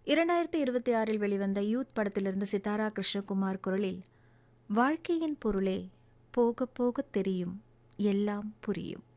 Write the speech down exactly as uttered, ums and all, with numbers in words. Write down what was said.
இரண்டாயிரத்தி இருபத்தி ஆறில் வெளிவந்த யூத் படத்திலிருந்து சித்தாரா கிருஷ்ணகுமார் குரலில் வாழ்க்கையின் பொருளே போக போக தெரியும், எல்லாம் புரியும்.